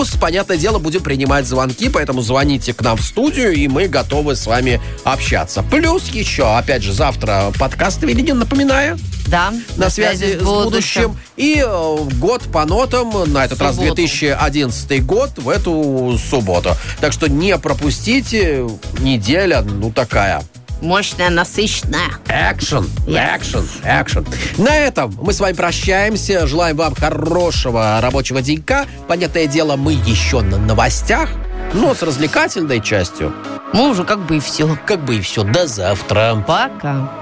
Понятное дело, будем принимать звонки, поэтому звоните к нам в студию, и мы готовы с вами общаться. Плюс еще, опять же, завтра подкаст «Великин», напоминаю. Да. На связи с будущим. И год по нотам, на этот раз 2011 год, в эту субботу. Так что не пропустите, неделя, такая. Мощная, насыщенная. Экшен. На этом мы с вами прощаемся. Желаем вам хорошего рабочего денька. Понятное дело, мы еще на новостях, но с развлекательной частью. Мы уже как бы и все. До завтра. Пока.